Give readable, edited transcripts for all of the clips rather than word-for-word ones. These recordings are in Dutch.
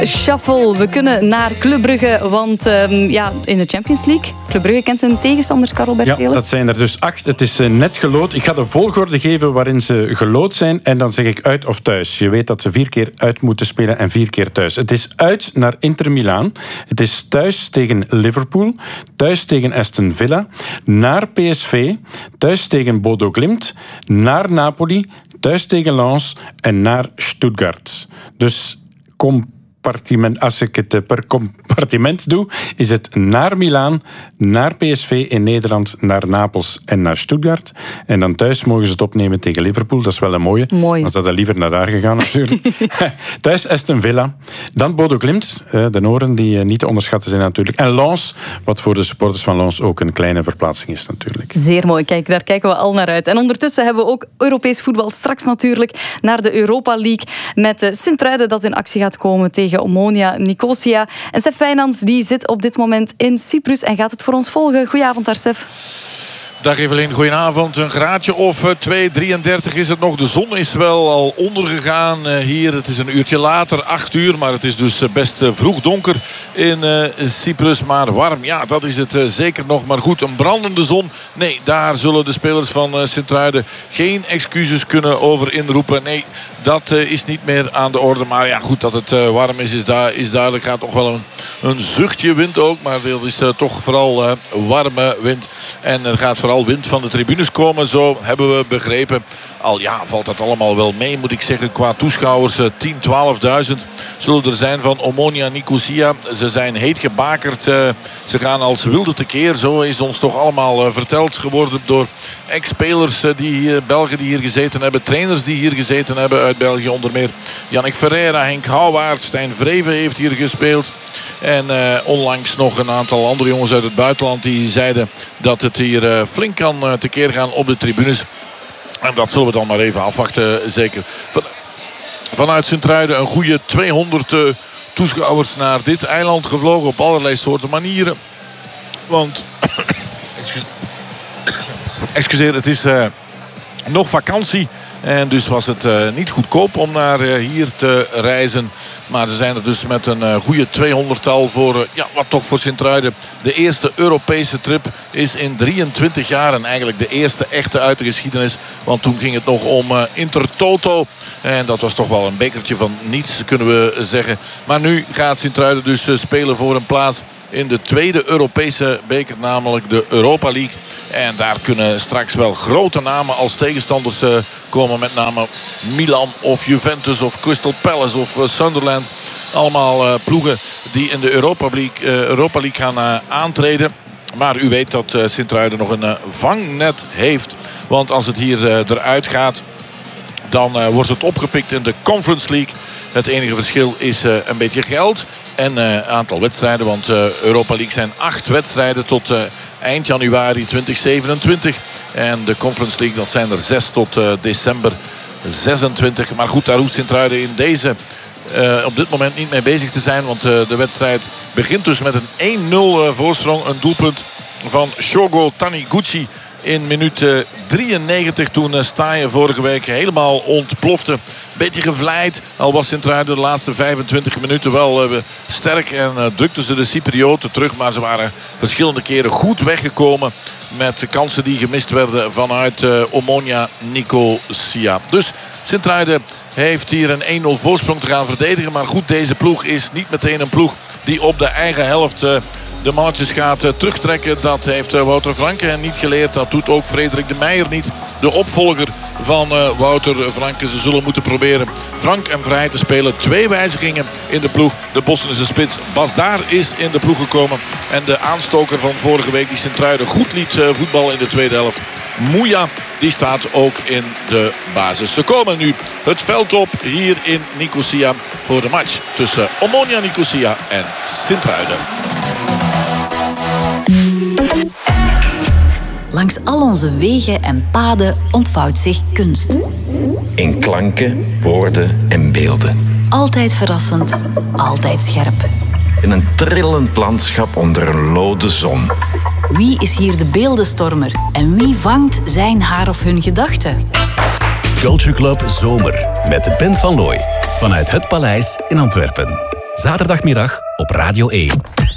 Shuffle. We kunnen naar Club Brugge, want in de Champions League, Club Brugge kent zijn tegenstanders, Karel Bertelen. Ja, dat zijn er dus 8. Het is net gelood. Ik ga de volgorde geven waarin ze gelood zijn en dan zeg ik uit of thuis. Je weet dat ze 4 keer uit moeten spelen en 4 keer thuis. Het is uit naar Inter Milaan. Het is thuis tegen Liverpool. Thuis tegen Aston Villa. Naar PSV. Thuis tegen Bodo Glimt. Naar Napoli. Thuis tegen Lens. En naar Stuttgart. Dus als ik het per compartiment doe, is het naar Milaan, naar PSV in Nederland, naar Napels en naar Stuttgart. En dan thuis mogen ze het opnemen tegen Liverpool. Dat is wel een mooie. Mooi. Als dat er liever naar daar gegaan natuurlijk. Thuis Aston Villa. Dan Bodo Glimt, de Noren die niet te onderschatten zijn natuurlijk. En Lens, wat voor de supporters van Lens ook een kleine verplaatsing is natuurlijk. Zeer mooi. Kijk, daar kijken we al naar uit. En ondertussen hebben we ook Europees voetbal. Straks natuurlijk naar de Europa League met Sint-Truiden dat in actie gaat komen tegen Omonia Nicosia. En Sef Wijnands die zit op dit moment in Cyprus en gaat het voor ons volgen. Goedenavond daar, Sef. Dag Evelien, goedenavond. Een graadje of 2,33 is het nog. De zon is wel al ondergegaan hier. Het is een uurtje later, 8 uur. Maar het is dus best vroeg donker in Cyprus. Maar warm, ja, dat is het zeker nog. Maar goed, een brandende zon. Nee, daar zullen de spelers van Sint-Truiden geen excuses kunnen over inroepen. Nee, dat is niet meer aan de orde. Maar ja, goed, dat het warm is duidelijk. Gaat toch wel een zuchtje wind ook. Maar dat is toch vooral warme wind. En er gaat vooral wind van de tribunes komen. Zo hebben we begrepen. Al ja, valt dat allemaal wel mee, moet ik zeggen. Qua toeschouwers, 10.000, 12.000 zullen er zijn van Omonia Nicosia. Ze zijn heet gebakerd. Ze gaan als wilde tekeer. Zo is ons toch allemaal verteld geworden door ex-spelers, Belgen die hier gezeten hebben. Trainers die hier gezeten hebben uit België. Onder meer Yannick Ferreira, Henk Houwaard, Stijn Vreven heeft hier gespeeld. En onlangs nog een aantal andere jongens uit het buitenland die zeiden dat het hier flink kan tekeer gaan op de tribunes. En dat zullen we dan maar even afwachten, zeker. Vanuit Sint-Truiden een goede 200 toeschouwers naar dit eiland gevlogen op allerlei soorten manieren. Want, excuseer, het is nog vakantie. En dus was het niet goedkoop om naar hier te reizen. Maar ze zijn er dus met een goede 200-tal voor, wat toch voor Sint-Truiden de eerste Europese trip is in 23 jaar. En eigenlijk de eerste echte uit de geschiedenis. Want toen ging het nog om Intertoto. En dat was toch wel een bekertje van niets, kunnen we zeggen. Maar nu gaat Sint-Truiden dus spelen voor een plaats in de tweede Europese beker, namelijk de Europa League. En daar kunnen straks wel grote namen als tegenstanders komen. Met name Milan of Juventus of Crystal Palace of Sunderland. Allemaal ploegen die in de Europa League gaan aantreden. Maar u weet dat Sint-Truiden nog een vangnet heeft. Want als het hier eruit gaat, dan wordt het opgepikt in de Conference League. Het enige verschil is een beetje geld en aantal wedstrijden. Want Europa League zijn 8 wedstrijden tot eind januari 2027. En de Conference League, dat zijn er 6 tot december 26. Maar goed, daar hoeft Sint-Truiden in deze op dit moment niet mee bezig te zijn. Want de wedstrijd begint dus met een 1-0 voorsprong. Een doelpunt van Shogo Taniguchi in minuut 93. Toen Staaien vorige week helemaal ontplofte. Beetje gevleid. Al was Sint-Truiden de laatste 25 minuten wel sterk. En drukten ze de Cyprioten terug. Maar ze waren verschillende keren goed weggekomen. Met de kansen die gemist werden vanuit Omonia Nicosia. Dus Sint-Truiden heeft hier een 1-0 voorsprong te gaan verdedigen. Maar goed, deze ploeg is niet meteen een ploeg die op de eigen helft de mannetjes gaat terugtrekken. Dat heeft Wouter Franke niet geleerd. Dat doet ook Frederik de Meijer niet. De opvolger van Wouter Franke. Ze zullen moeten proberen frank en vrij te spelen. 2 wijzigingen in de ploeg. De Bosnische spits Bas Daar is in de ploeg gekomen. En de aanstoker van vorige week die Sint-Truiden goed liet voetballen in de tweede helft. Mouya, die staat ook in de basis. Ze komen nu het veld op hier in Nicosia voor de match tussen Omonia Nicosia en Sint-Truiden. Langs al onze wegen en paden ontvouwt zich kunst. In klanken, woorden en beelden. Altijd verrassend, altijd scherp. In een trillend landschap onder een lode zon. Wie is hier de beeldenstormer en wie vangt zijn haar of hun gedachten? Culture Club Zomer met Bent van Looy vanuit het Paleis in Antwerpen. Zaterdagmiddag op Radio 1.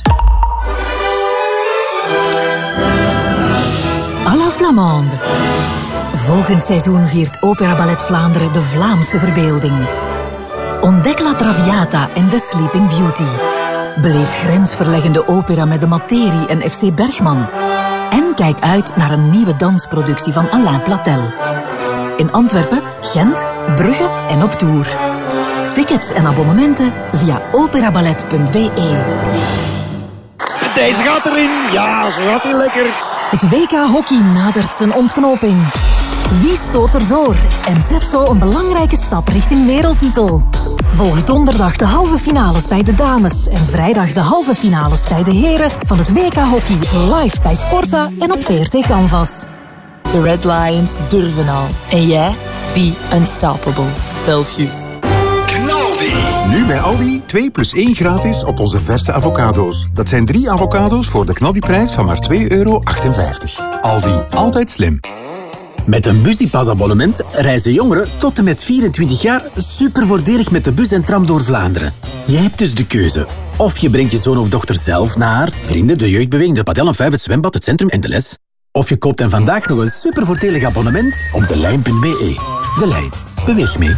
À la Flamande. Volgend seizoen viert Opera Ballet Vlaanderen de Vlaamse verbeelding. Ontdek La Traviata en The Sleeping Beauty. Beleef grensverleggende opera met de Materie en FC Bergman. En kijk uit naar een nieuwe dansproductie van Alain Platel. In Antwerpen, Gent, Brugge en op tour. Tickets en abonnementen via operaballet.be. Deze gaat erin. Ja, zo gaat hij lekker. Het WK Hockey nadert zijn ontknoping. Wie stoot er door en zet zo een belangrijke stap richting wereldtitel? Volg donderdag de halve finales bij de dames en vrijdag de halve finales bij de heren van het WK Hockey live bij Sporza en op VRT Canvas. De Red Lions durven al. En jij? Be unstoppable. Belfius. Nu bij Aldi 2 plus 1 gratis op onze verse avocado's. Dat zijn 3 avocado's voor de knaldiprijs van maar €2,58. Aldi, altijd slim. Met een Busypass-abonnement reizen jongeren tot en met 24 jaar super voordelig met de bus en tram door Vlaanderen. Jij hebt dus de keuze. Of je brengt je zoon of dochter zelf naar vrienden, de jeugdbeweging, de padel en 5, het zwembad, het centrum en de les. Of je koopt hen vandaag nog een super voordelig abonnement op delijn.be. De Lijn. Beweeg mee.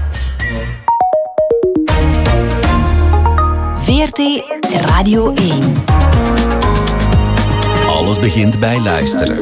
VRT Radio 1. Alles begint bij luisteren.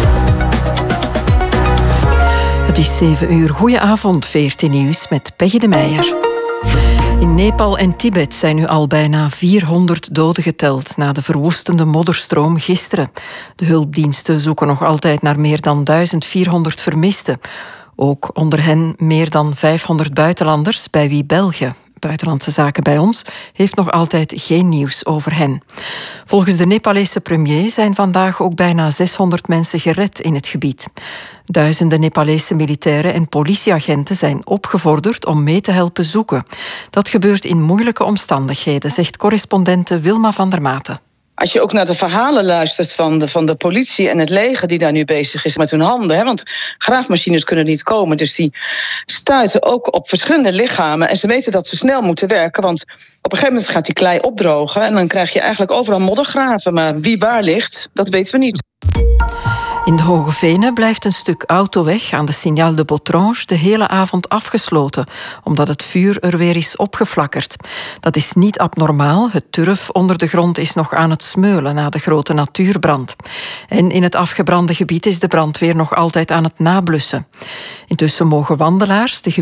Het is 7 uur. Goedenavond, VRT Nieuws met Peggy de Meijer. In Nepal en Tibet zijn nu al bijna 400 doden geteld na de verwoestende modderstroom gisteren. De hulpdiensten zoeken nog altijd naar meer dan 1400 vermisten. Ook onder hen meer dan 500 buitenlanders, bij wie België, Buitenlandse Zaken bij ons, heeft nog altijd geen nieuws over hen. Volgens de Nepalese premier zijn vandaag ook bijna 600 mensen gered in het gebied. Duizenden Nepalese militairen en politieagenten zijn opgevorderd om mee te helpen zoeken. Dat gebeurt in moeilijke omstandigheden, zegt correspondente Wilma van der Maten. Als je ook naar de verhalen luistert van de politie en het leger die daar nu bezig is met hun handen. Hè, want graafmachines kunnen niet komen. Dus die stuiten ook op verschillende lichamen. En ze weten dat ze snel moeten werken. Want op een gegeven moment gaat die klei opdrogen. En dan krijg je eigenlijk overal moddergraven. Maar wie waar ligt, dat weten we niet. In de Hoge Venen blijft een stuk autoweg aan de Signal de Botrange de hele avond afgesloten, omdat het vuur er weer is opgeflakkerd. Dat is niet abnormaal. Het turf onder de grond is nog aan het smeulen na de grote natuurbrand. En in het afgebrande gebied is de brandweer nog altijd aan het nablussen. Intussen mogen wandelaars de